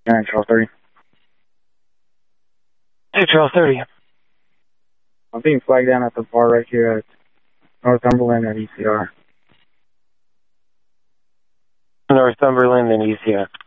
Yeah, Charles 30. Hey, Charles 30. I'm being flagged down at the bar right here at Northumberland and ECR. Northumberland and ECR.